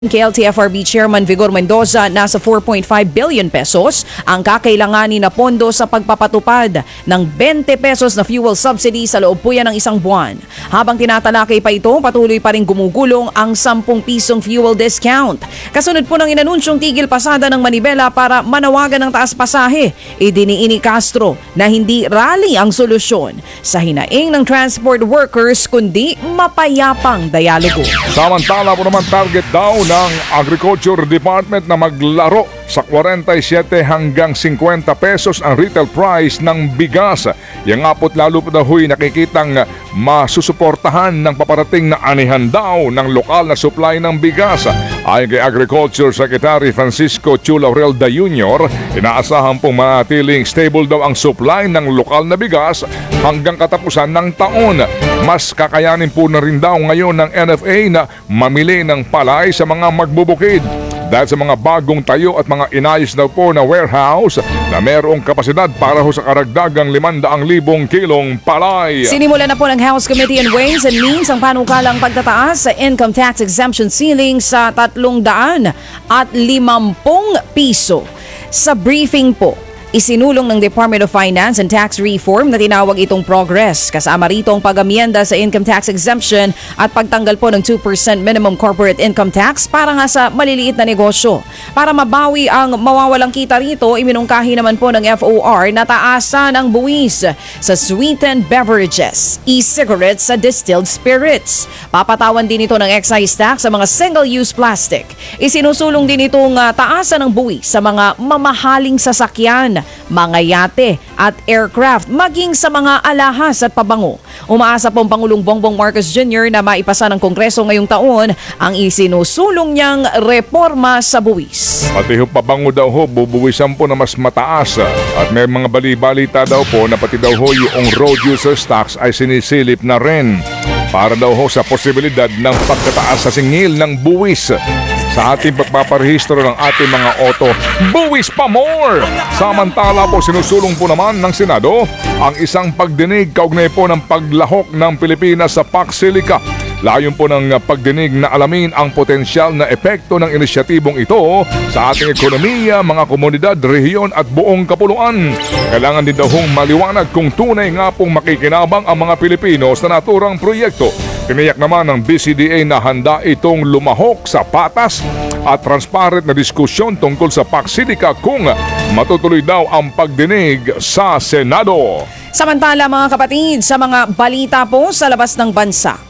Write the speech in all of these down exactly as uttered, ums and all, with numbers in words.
K L T F R B Chairman Vigor Mendoza, nasa four point five billion pesos ang kakailanganin na pondo sa pagpapatupad ng twenty pesos na fuel subsidy sa loob po yan ng isang buwan. Habang tinatalakay pa ito, patuloy pa rin gumugulong ang ten pisong fuel discount. Kasunod po ng inanunsyong tigil pasada ng Manibela para manawagan ng taas pasahe, idiniini Castro na hindi rally ang solusyon sa hinaing ng transport workers kundi mapayapang dialogo. Samantala po naman target daw ng Agriculture Department na maglaro sa forty-seven hanggang fifty pesos ang retail price ng bigas. Yang apot lalo po daw huy nakikitang masusuportahan ng paparating na anihan daw ng lokal na supply ng bigas. Ayon kay Agriculture Secretary Francisco Chu Laurel da Junior, inaasahan pong manatiling stable daw ang supply ng lokal na bigas hanggang katapusan ng taon. Mas kakayanin po na rin daw ngayon ng N F A na mamili ng palay sa mga magbubukid dahil sa mga bagong tayo at mga inayos daw po na warehouse na mayroong kapasidad para ho sa karagdagang limandaan libong kilong palay. Sinimula na po ng House Committee on Ways and Means ang panukalang pagtataas sa income tax exemption ceiling sa tatlong daan at limampung piso. Sa briefing po, isinulong ng Department of Finance and Tax Reform na tinawag itong progress. Kasama rito ang pag-amienda sa income tax exemption at pagtanggal po ng two percent minimum corporate income tax para nga sa maliliit na negosyo. Para mabawi ang mawawalang kita rito, iminungkahi naman po ng F O R na taasan ang buwis sa sweetened beverages, e-cigarettes sa distilled spirits. Papatawan din ito ng excise tax sa mga single-use plastic. Isinusulong din itong uh, taasan ng buwis sa mga mamahaling sasakyan, mga yate at aircraft, maging sa mga alahas at pabango. Umaasa pong Pangulong Bongbong Marcos Junior na maipasa ng Kongreso ngayong taon ang isinusulong niyang reforma sa buwis. Pati ho pabango daw ho, bubuwisan po na mas mataas. At may mga bali-balita daw po na pati daw ho yung road users tax ay sinisilip na rin para daw ho sa posibilidad ng pagkataas sa singil ng buwis sa ating pagpaparehistro ng ating mga auto. Buwis pa more! Samantala po sinusulong po naman ng Senado ang isang pagdinig kaugnay po ng paglahok ng Pilipinas sa Pac-Silica. Layon po ng pagdinig na alamin ang potensyal na epekto ng inisyatibong ito sa ating ekonomiya, mga komunidad, rehiyon at buong kapuluan. Kailangan din daw hong maliwanag kung tunay nga pong makikinabang ang mga Pilipino sa naturang proyekto. Tiniyak naman ng B C D A na handa itong lumahok sa patas at transparent na diskusyon tungkol sa Pac-Silica kung matutuloy daw ang pagdinig sa Senado. Samantala mga kapatid, sa mga balita po sa labas ng bansa.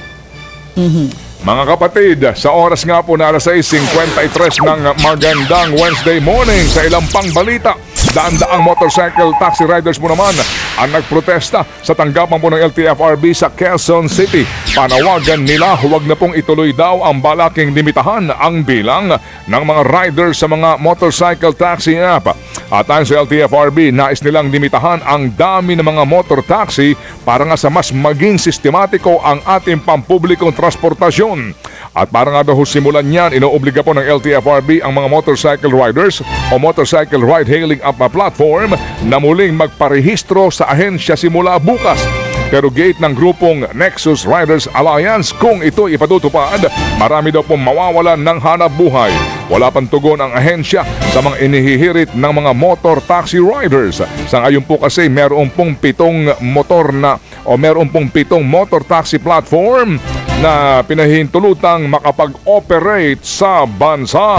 Mm-hmm. Mga kapatid, sa oras nga po na alas sais fifty-three ng magandang Wednesday morning, sa ilang pang balita, daan-daang motorcycle taxi riders mo naman ang nagprotesta sa tanggapan po ng L T F R B sa Quezon City. Panawagan nila huwag na pong ituloy daw ang balaking limitahan ang bilang ng mga riders sa mga motorcycle taxi app. At ayon sa L T F R B, nais nilang limitahan ang dami ng mga motor taxi para nga sa mas maging sistematiko ang ating pampublikong transportasyon. At para nga daw simulan yan, inoobliga po ng L T F R B ang mga motorcycle riders o motorcycle ride-hailing app platform na muling magparehistro sa ahensya simula bukas. Pero gate ng grupong Nexus Riders Alliance, kung ito ipatutupad, marami daw pong mawawalan ng hanap buhay. Wala pang tugon ang ahensya sa mga inihihirit ng mga motor taxi riders. Sa ngayon po kasi meron pong pitong motor na o meron pong pitong motor taxi platform na pinahintulutang makapag-operate sa bansa.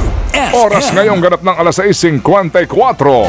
Oras ngayong ganap ng alas sais fifty-four.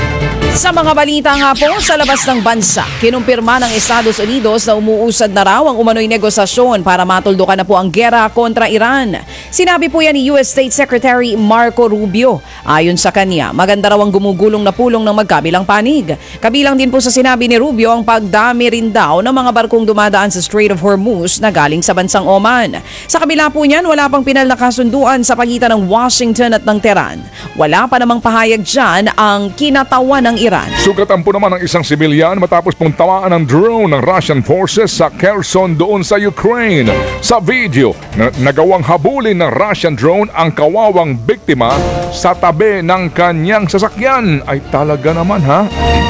Sa mga balita nga po sa labas ng bansa, kinumpirma ng Estados Unidos na umuusad na raw ang umano'y negosasyon para matuldukan na po ang gera kontra Iran. Sinabi po yan ni U S State Secretary Marco Rubio. Ayon sa kanya, maganda raw ang gumugulong na pulong ng magkabilang panig. Kabilang din po sa sinabi ni Rubio ang pagdami rin daw ng mga barkong dumadaan sa Strait of Hormuz na galing sa bansang Oman. Sa kabila po niyan, wala pang pinal na kasunduan sa pagitan ng Washington at ng Tehran. Wala pa namang pahayag dyan ang kinatawan ng Iran. Sugatan po naman ng isang sibilyan matapos pong tawaan ng drone ng Russian forces sa Kherson doon sa Ukraine. Sa video, na nagawang habulin ng Russian drone ang kawawang biktima sa tabi ng kanyang sasakyan. Ay talaga naman ha?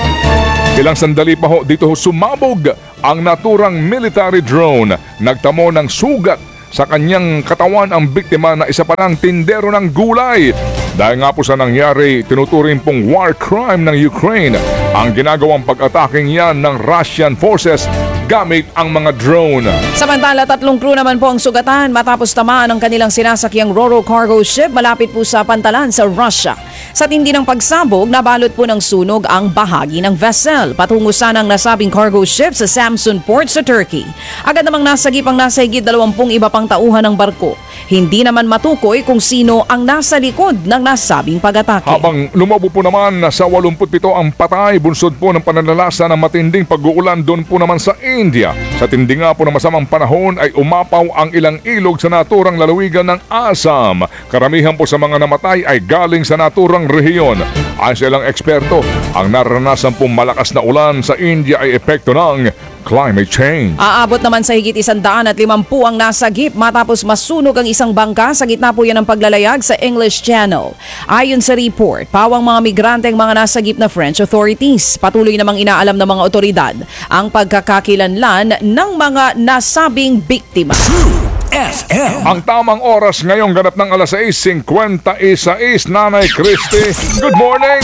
Ilang sandali pa ho dito ho sumabog ang naturang military drone. Nagtamo ng sugat sa kanyang katawan ang biktima na isa pa lang tindero ng gulay. Dahil nga po sa nangyari, tinuturing pong war crime ng Ukraine ang ginagawang pag-ataking yan ng Russian forces gamit ang mga drone. Samantala, tatlong crew naman po ang sugatan matapos tamaan ang kanilang sinasakyang Ro-Ro cargo ship malapit po sa pantalan sa Russia. Sa tindi ng pagsabog, nabalot po ng sunog ang bahagi ng vessel patungo sanang nasabing cargo ship sa Samsun Port sa Turkey. Agad namang nasagip ang nasa higit dalawampung iba pang tauhan ng barko. Hindi naman matukoy kung sino ang nasa likod ng nasabing pag-atake. Habang lumabo po naman sa walumput pito ang patay, bunsod po ng pananalasa ng matinding pag-uulan doon po naman sa India. Sa tindi nga po ng masamang panahon ay umapaw ang ilang ilog sa naturang lalawigan ng Assam. Karamihan po sa mga namatay ay galing sa naturang rehiyon. Ayon sa ilang eksperto, ang naranasan pong malakas na ulan sa India ay epekto ng climate change. Aabot naman sa higit isandaan at limampu ang nasagip matapos masunog ang isang bangka sa gitna po yan ng paglalayag sa English Channel. Ayon sa report, pawang mga migrante ang mga nasagip na French authorities. Patuloy namang inaalam ng mga otoridad ang pagkakakilanlan ng mga nasabing biktima. F M. Ang tamang oras ngayong ganap ng alas sais fifty-six, Nanay Christy. Good morning!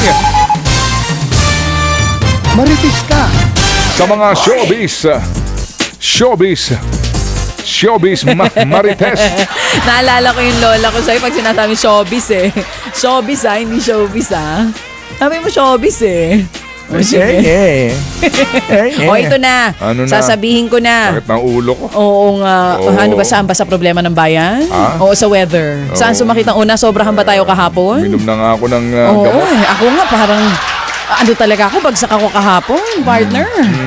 Maritis ka. Sa mga showbiz, showbiz, showbiz ma- marites. Naalala ko yung lola ko sa'yo pag sinasabi showbiz eh. Showbiz ah, hindi showbiz ah. Sabi mo showbiz eh. O sige. Eh, eh. O ito na. Ano na? Sasabihin ko na. Sakit ng ulo ko. Oo nga. Oo. Ano ba, saan ba sa problema ng bayan? Ah? Oo, sa weather. Saan Oo. sumakit ang una? Sobrahan ba tayo kahapon? Minom na nga ako ng uh, Oo, gamot. eh, ako nga parang ano talaga ako, bagsak ako kahapon, partner.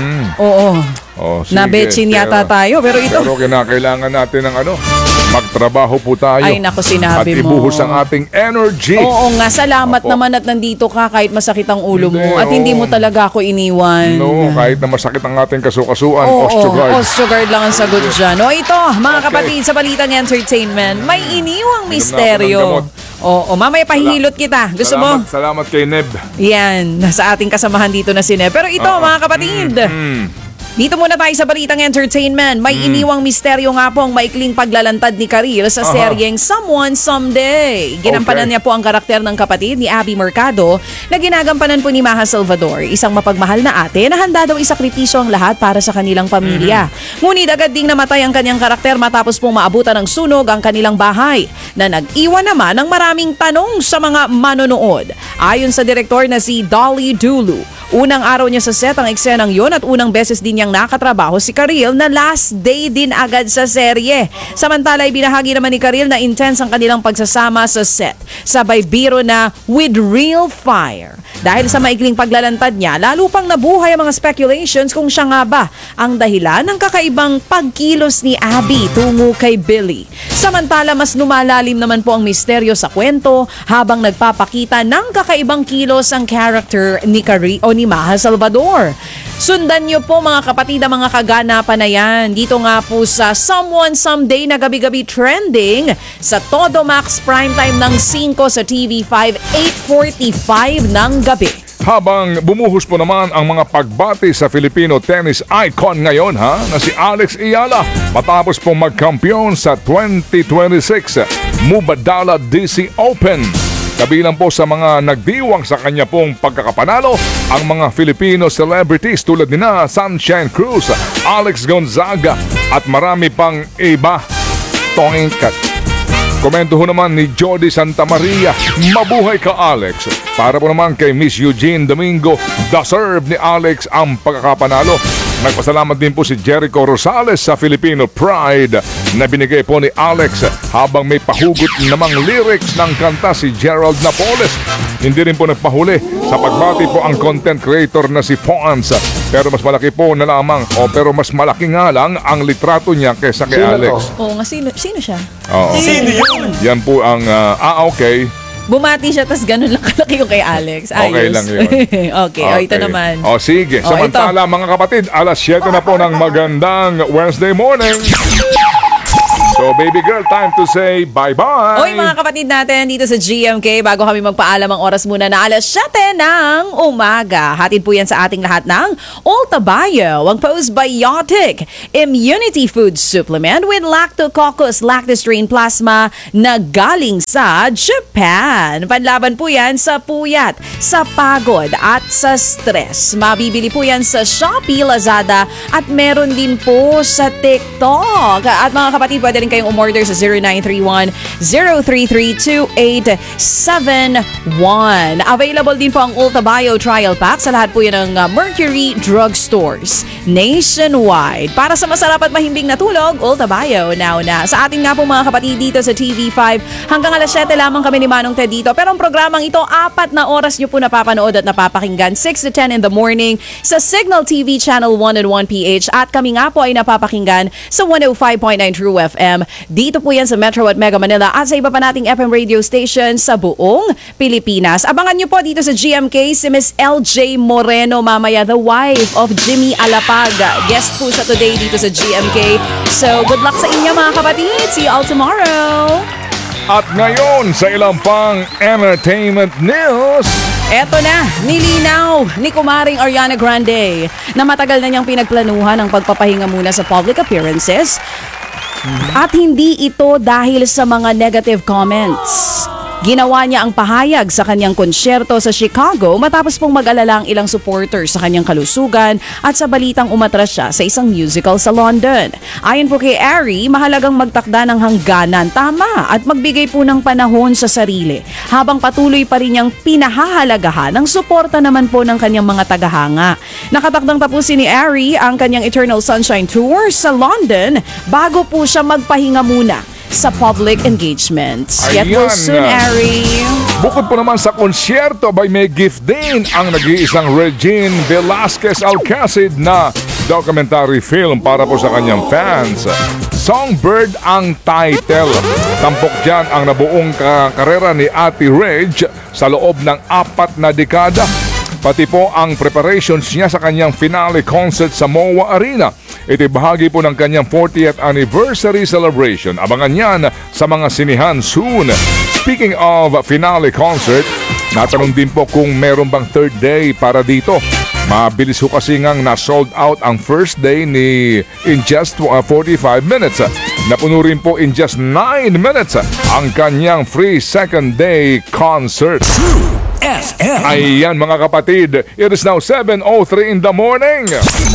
Oo. Oh, sige, Nabetsin yata pero- tayo, pero ito. Pero kinakailangan natin ng ano, magtrabaho po tayo. Ay, naku, sinabi at mo. ibuhos ang ating energy. Oo nga, salamat Opo. naman at nandito ka kahit masakit ang ulo mo. Hindi, At hindi mo oo. talaga ako iniwan. No, kahit na masakit ang ating kasukasuan, Oo, Osteogard. Osteogard lang ang sagot dyan. O ito, mga Okay. kapatid, sa Balitang Entertainment, may iniwang Inom na ako ng misteryo. gamot. Oo, mamaya pahihilot kita. Gusto salamat, mo? Salamat kay Neb. Yan, nasa ating kasamahan dito na si Neb. Pero ito, Oo. mga kapatid, Mm. dito muna tayo sa Balitang Entertainment. May iniwang misteryo nga po ang maikling paglalantad ni Karil sa Aha. seryeng Someone Someday. Ginampanan Okay. niya po ang karakter ng kapatid ni Abby Mercado na ginagampanan po ni Maha Salvador, isang mapagmahal na ate na handa daw isakripisyo ang lahat para sa kanilang pamilya. Ngunit agad ding namatay ang kanyang karakter matapos pong maabutan ng sunog ang kanilang bahay na nag-iwan naman ng maraming tanong sa mga manonood. Ayon sa direktor na si Dolly Dulu, unang araw niya sa set ang eksenang yon at unang beses din niyang nakatrabaho si Karil na last day din agad sa serye. Samantala, ibinahagi naman ni Karil na intense ang kanilang pagsasama sa set. Sabay biro na with real fire. Dahil sa maikling paglalantad niya, lalo pang nabuhay ang mga speculations kung siya nga ba ang dahilan ng kakaibang pagkilos ni Abby tungo kay Billy. Samantala, mas lumalalim naman po ang misteryo sa kwento habang nagpapakita ng kakaibang kilos ang character ni Karil o ni Maha Salvador. Sundan niyo po mga kapatid ang mga kaganapan na yan. Dito nga po sa Someone Someday na gabi-gabi trending sa Todo Max Primetime ng five sa T V five, eight forty-five ng gabi. Habang bumuhos po naman ang mga pagbati sa Filipino tennis icon ngayon ha, na si Alex Ayala matapos pong magkampiyon sa twenty twenty-six Mubadala D C Open. Kabilang po sa mga nagdiwang sa kanya pong pagkakapanalo ang mga Filipino celebrities tulad ni na Sunshine Cruz, Alex Gonzaga at marami pang iba. Tongkat. Komento ho naman ni Jody Santa Maria, mabuhay ka Alex. Para po naman kay Miss Eugene Domingo, deserve ni Alex ang pagkakapanalo. Nagpasalamat din po si Jericho Rosales sa Filipino Pride na binigay po ni Alex habang may pahugot namang lyrics ng kanta si Gerald Napoles. Hindi rin po nagpahuli sa pagbati po ang content creator na si Fonz. Pero mas malaki po na lamang o pero mas malaki nga lang ang litrato niya kaysa kay Sino Alex. Oo nga, sino, sino siya? Oo. Sino yun? Yan po ang ah ah, okay. Bumati siya, tas ganun lang kalaki yung kay Alex. Ayos. Okay lang yun. okay, o ito naman. O sige, O, samantala mga kapatid, alas siyete na po ng magandang Wednesday morning. So baby girl, time to say bye-bye. Oy mga kapatid natin dito sa G M K, bago kami magpaalam ang oras muna na alas siyete ng umaga. Hatid po yan sa ating lahat ng Ulta Bio, ang postbiotic immunity food supplement with lactococcus lactostrain plasma na galing sa Japan. Panlaban po yan sa puyat, sa pagod at sa stress. Mabibili po yan sa Shopee, Lazada at meron din po sa TikTok. At mga kapatid, pwede rin kayong umorder sa zero nine three one, zero three three, two eight seven one. Available din po ang Ulta Bio Trial Pack sa lahat po yan ng uh, Mercury Drug Stores nationwide. Para sa masarap at mahimbing na tulog, Ulta Bio now na. Sa ating nga po mga kapatid dito sa T V five, hanggang alas siyete lamang kami ni Manong Ted dito. Pero ang programang ito, apat na oras nyo po napapanood at napapakinggan. six to ten in the morning sa Signal T V Channel one oh one P H. At kami nga po ay napapakinggan sa one oh five point nine True F M. Dito po yan sa Metro at Mega Manila at sa iba pa nating F M radio station sa buong Pilipinas. Abangan nyo po dito sa G M K si Miss L J Moreno mamaya, the wife of Jimmy Alapag. Guest po siya today dito sa G M K. So good luck sa inyo mga kapatid. See you all tomorrow. At ngayon sa ilang pang entertainment news. Eto na, nilinaw ni Kumaring Ariana Grande na matagal na niyang pinagplanuhan ang pagpapahinga muna sa public appearances. At hindi ito dahil sa mga negative comments. Ginawa niya ang pahayag sa kanyang konsyerto sa Chicago matapos pong mag-alala ang ilang supporters sa kanyang kalusugan at sa balitang umatras siya sa isang musical sa London. Ayon po kay Ari, mahalagang magtakda ng hangganan, tama, at magbigay po ng panahon sa sarili habang patuloy pa rin niyang pinahahalagahan ang suporta naman po ng kanyang mga tagahanga. Nakatakdang tapusin ni Ari ang kanyang Eternal Sunshine Tour sa London bago po siya magpahinga muna sa public engagements. Get well Ayan. soon, Ari. Bukod po naman sa konsyerto, by may gift din ang nag-iisang Regine Velasquez Alcacid na documentary film para po sa kanyang fans. Songbird ang title. Tampok dyan ang nabuong ka- karera ni Ate Reg sa loob ng apat na dekada. Pati po ang preparations niya sa kanyang finale concert sa M O A Arena. Ito'y bahagi po ng kanyang fortieth anniversary celebration. Abangan yan sa mga sinihan soon. Speaking of finale concert, natanong din po kung meron bang third day para dito. Mabilis ho kasi ngang na-sold out ang first day ni in just uh, forty-five minutes. Napuno rin po in just nine minutes ang kanyang free second day concert. F M. Ayan mga kapatid, it is now seven oh three in the morning.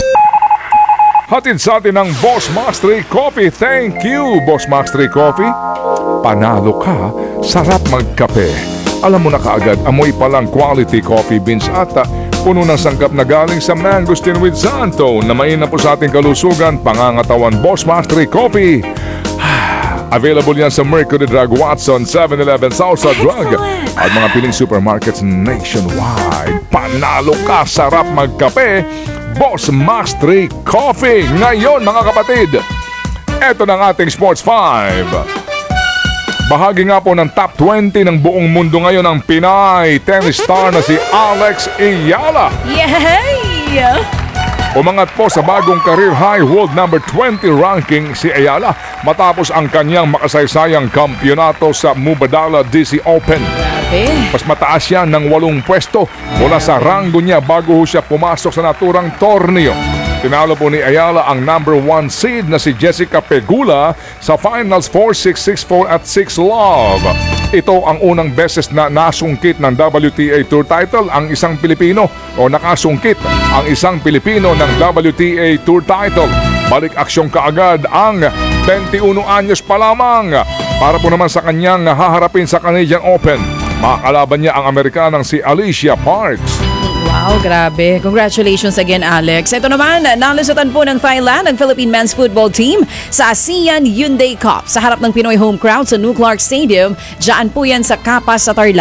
Hatid sa atin ng Boss Max three Coffee. Thank you, Boss Max three Coffee. Panalo ka, sarap magkape. Alam mo na kaagad, amoy palang quality coffee beans at uh, puno ng sangkap na galing sa mangosteen with xantho na mainam po sa ating kalusugan, pangangatawan. Boss Max three Coffee. Available yan sa Mercury Drug, Watson, seven eleven, Southside Drug at mga piling supermarkets nationwide. Panalo ka, sarap magkape. Boss Max three Coffee. Ngayon mga kapatid, eto ng ating Sports five. Bahagi nga po ng top twenty ng buong mundo ngayon ang Pinay tennis star na si Alex Ayala. Yay! Umangat po sa bagong career high world number twenty ranking si Ayala matapos ang kanyang makasaysayang kampyonato sa Mubadala D C Open. Grabe. Mas mataas siya ng walong pwesto mula sa ranggo niya bago ho siya pumasok sa naturang torneo. Tinalo po ni Ayala ang number one seed na si Jessica Pegula sa finals four six, six four at six love. Ito ang unang beses na nasungkit ng W T A Tour title ang isang Pilipino o nakasungkit ang isang Pilipino ng W T A Tour title. Balik aksyong kaagad ang twenty-one anyos pa lamang para po naman sa kanyang haharapin sa Canadian Open. Makakalaban niya ang Amerikanang si Alicia Parks. Wow, grabe. Congratulations again, Alex. Ito naman, nalusutan po ng Thailand ang Philippine men's football team sa ASEAN Hyundai Cup sa harap ng Pinoy home crowd sa New Clark Stadium. Diyan po yan sa Kapas sa Tarlac.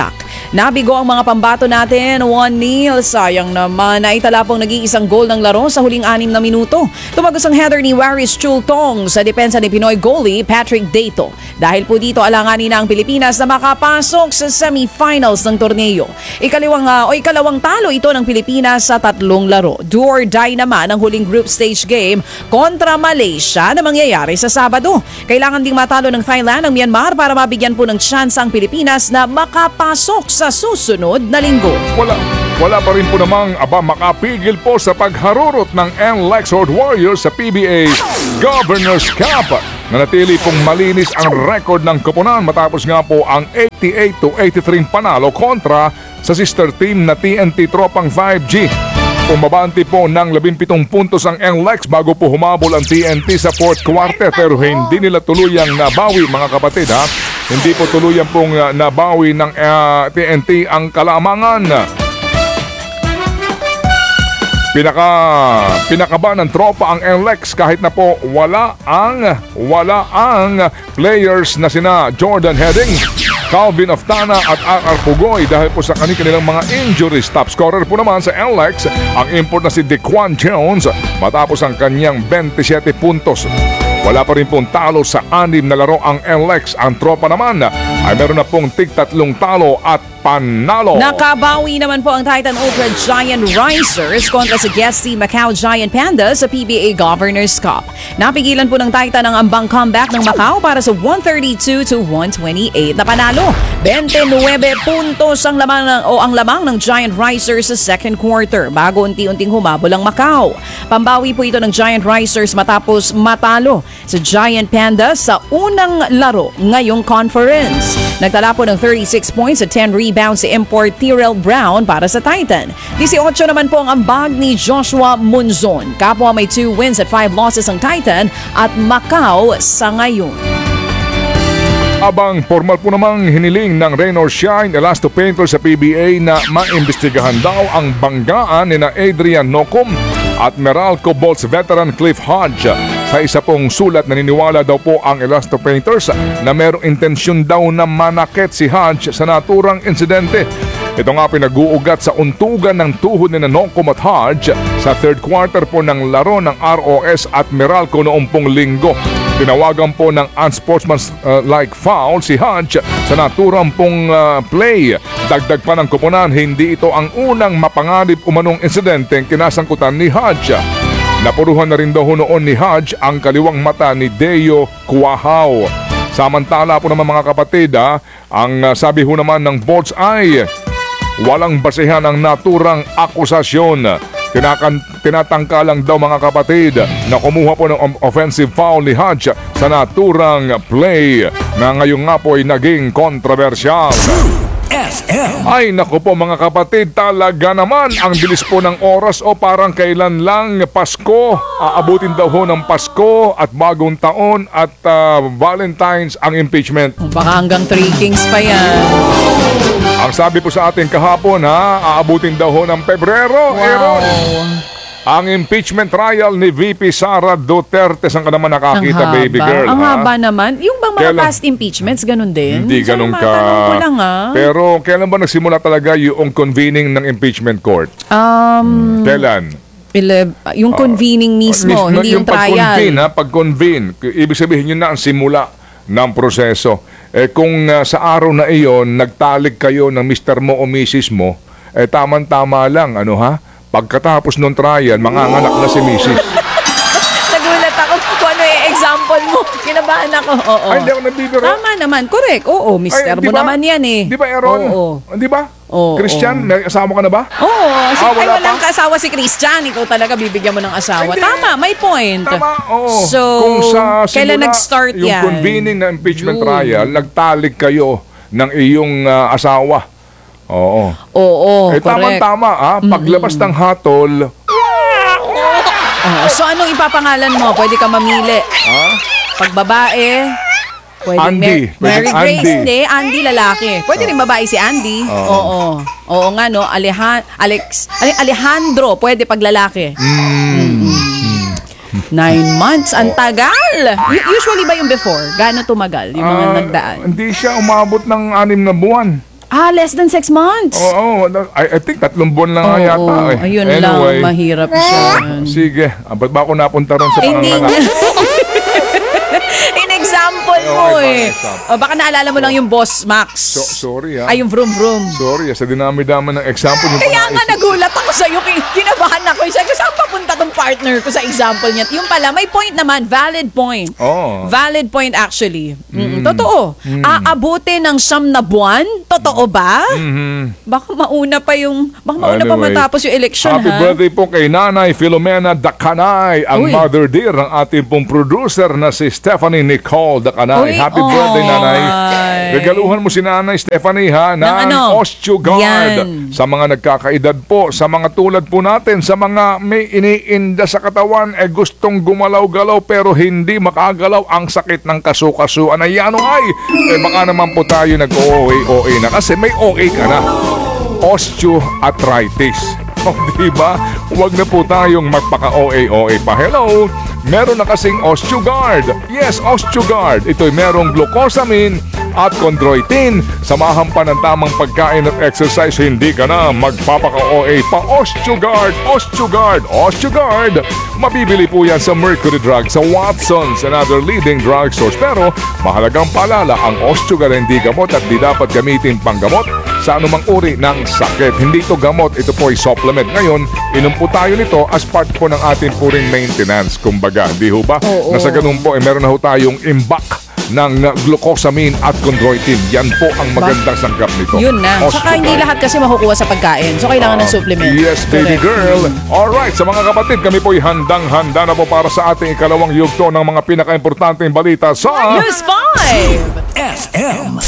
Nabigo ang mga pambato natin, one nil. Sayang naman, naitala pong nag-iisang goal ng laro sa huling anim na minuto. Tumagos ang header ni Waris Chultong sa depensa ni Pinoy goalie Patrick Dato. Dahil po dito alanganin na ang Pilipinas na makapasok sa semifinals ng torneo. Ikaliwang uh, o ikalawang talo ito ng Pilipinas sa tatlong laro. Do or die naman ang huling group stage game kontra Malaysia na mangyayari sa Sabado. Kailangan ding matalo ng Thailand ang Myanmar para mabigyan po ng chance ang Pilipinas na makapasok sa susunod na linggo. Wala, wala pa rin po namang aba makapigil po sa pagharurot ng N L E X Sword Warriors sa P B A Governors Cup. Nanatili pong malinis ang record ng koponan matapos nga po ang eighty-eight to eighty-three panalo kontra sa sister team na T N T Tropang five G. Pumabanti po ng labinpitong puntos ang N L E X bago po humabol ang T N T sa fourth quarter pero hindi nila tuluyang nabawi mga kapatid ha. Hindi po tuluyang pong uh, nabawi ng uh, T N T ang kalamangan. Pinaka pinakaba ng tropa ang N L E X kahit na po wala ang wala ang players na sina Jordan Heading, Calvin Oftana at R R Pugoy dahil po sa kanilang mga injuries. Top scorer po naman sa N L E X ang import na si Dequan Jones matapos ang kanyang twenty-seven puntos. Wala pa rin pong talo sa anim na laro ang N L E X. Ang tropa naman ay meron na pong tig-tatlong talo at panalo. Nakabawi naman po ang Titan Ultra Giant Risers kontra sa guest team Macau Giant Pandas sa P B A Governors Cup. Napigilan po ng Titan ang ambang comeback ng Macau para sa one thirty-two to one twenty-eight na panalo. twenty-nine puntos ang lamang ng, o ang lamang ng Giant Risers sa second quarter bago unti-unting humabol ang Macau. Pambawi po ito ng Giant Risers matapos matalo sa Giant Pandas sa unang laro ngayong conference. Nagtala po ng thirty-six points at ten rebounds si import Tyrell Brown para sa Titan. eighteen naman po ang ambag ni Joshua Munzon. Kapwa may two wins at five losses ang Titan at Macau sa ngayon. Abang formal po namang hiniling ng Rain or Shine Elasto Painter sa P B A na maimbestigahan daw ang banggaan ni na Adrian Nocum at Meralco Bolts veteran Cliff Hodge. Sa isa pong sulat, naniniwala daw po ang Elasto Painters na merong intensyon daw na manakit si Hodge sa naturang insidente. Ito nga pinag-uugat sa untugan ng tuhod ni Nocum at Hodge sa third quarter po ng laro ng R O S at Meralco noong pong linggo. Tinawagan po ng unsportsmanlike foul si Hodge sa naturang pong uh, play. Dagdag pa ng koponan, hindi ito ang unang mapanganib umanong insidente ang kinasangkutan ni Hodge. Napuruhan na rin daw noon ni Hodge ang kaliwang mata ni Deo Cuajao. Samantala po naman mga kapatid, ha, ang uh, sabi ho naman ng Bolts ay walang basehan ang naturang akusasyon. Tinakan, tinatangka lang daw mga kapatid na kumuha po ng offensive foul ni Hodge sa naturang play na ngayon nga po ay naging kontrobersyal. F M. Ay naku po mga kapatid, talaga naman ang bilis po ng oras o parang kailan lang Pasko. Aabutin daw ho ng Pasko at bagong taon at uh, Valentine's ang impeachment. Baka hanggang three kings pa yan. Ang sabi po sa atin kahapon ha, aabutin daw ho ng Pebrero. Wow. Eron. Ang impeachment trial ni V P Sara Duterte. Saan ka naman nakakita, Ang baby haba. girl? Ang ha? haba naman. Yung bang mga Kailan- past impeachments, ganun din? Hindi So, ganun ka. matanong ko lang ah. Pero kailan ba nagsimula talaga yung convening ng impeachment court? Um, Kailan? ele- yung convening mismo, Mis- hindi yung, pag-convene, trial. ha? Pag-convene. Ibig sabihin yun na ang simula ng proseso. Eh kung uh, sa araw na iyon, nagtalik kayo ng mister mo o missus mo, eh taman-tama lang, ano ha? Pagkatapos ng trial, manganganak na si missus. Nagulat ako kung ano yung example mo. Kinabahan ako. Oo. Ay, hindi ako nabibiro. Tama naman, correct. Oo, mister Ay, di mo ba? naman yan eh. Di ba, Aaron? Oo. Di ba? Oo, Christian, may asawa ka na ba? Oo, si, Ah, ay, wala walang pa? kasawa si Christian. Ikaw talaga bibigyan mo ng asawa. Hindi. Tama, may point. Tama, oo. So, Kung sa kailan simula, nag-start yung yan? convening na impeachment June. trial, nagtalik kayo ng iyong uh, asawa. Oo. Oo, eh, correct. tama-tama, ah. Paglabas ng hatol, Oo, so, anong ipapangalan mo? Pwede ka mamili. ha? Pag babae, pwede Andy. Mary Pwedeng Grace, Andy. hindi. Andy, lalaki. Pwede rin babae si Andy. Oo. Oo nga, no? Alehan, Alex, Ale- Alejandro, pwede pag lalaki. Mm. Nine months, ang tagal. U- usually ba yung before? Gaano tumagal? Yung mga Ah, nagdaan? Hindi siya umabot ng anim na buwan. Ah, less than six months. Oo, oh, I, I think tatlong buwan lang nga Oo, yata. Eh. ayun Anyway, lang, mahirap siya. sige, ah, ba't ba ako napunta ron sa Hindi panganganak? In example mo Okay, eh. example. O, baka naalala mo lang yung Boss Max. So, sorry ha. Ay, yung vroom vroom. Sorry, ah, sa dinami-dami ng example. Yung Kaya nga panaisip- nagulat ako sa'yo, kin- kinabahan ako. Sabi ko, saan papunta tong partner ko sa example niya? Yung pala, may point naman, valid point. Oh. Valid point actually. Mm, Totoo. Aabuti ng siyam na buwan? Totoo ba? Mhm. Baka mauna pa yung, baka mauna pa Anyway, matapos yung election, Happy ha? birthday po kay Nanay Filomena Dacanay, ang Uy. mother dear ng ating pong producer na si Stephanie Nicole Dacanay. Uy, Happy birthday, oy. Nanay. Regaluhan mo si Nanay Stephanie ha ng, ano? Osteogard Yan. sa mga nagkakaedad po, sa mga tulad po natin, sa mga may iniinda sa katawan, eh gustong gumalaw-galaw pero hindi makagalaw, ang sakit ng kasukasuan. Ay ano ay, eh baka naman po tayo nag-O A O A na kasi may O A ka na. Osteoarthritis. O, diba? Huwag na po tayong magpaka-O A O A pa. Hello! Meron na kasing Osteogard. Yes, Osteogard. Ito'y merong glucosamine at chondroitin. Samahan pa ng tamang pagkain at exercise, hindi ka na magpapaka-O A pa. Osteogard! Osteogard! Osteogard! Mabibili po yan sa Mercury Drug, sa Watson's and other leading drugstores. Pero mahalagang paalala, ang Osteogard hindi gamot at di dapat gamitin panggamot sa anumang uri ng sakit. Hindi ito gamot, ito po ay supplement. Ngayon, inom po tayo nito as part po ng ating puring maintenance. Kumbaga, di ho ba? Oo. Na sa ganun po, eh, meron na ho tayong imbak ng uh, glucosamine at chondroitin. Yan po ang magandang sangkap nito. Yun na. Saka hindi Osteogard. lahat kasi makukuha sa pagkain. So, kailangan ng supplement. Yes, baby Correct. girl. Alright, sa mga kapatid, kami po'y handang-handa na po para sa ating ikalawang yugto ng mga pinaka-importanteng balita sa... News five! F M.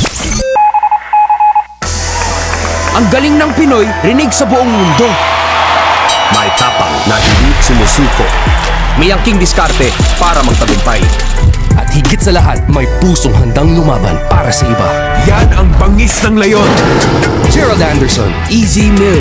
Ang galing ng Pinoy, rinig sa buong mundo. May tapang na hindi sumusuko. May angking diskarte para magtagumpay. At higit sa lahat, may pusong handang lumaban para sa iba. Yan ang bangis ng leyon. Gerald Anderson, Easy Mill.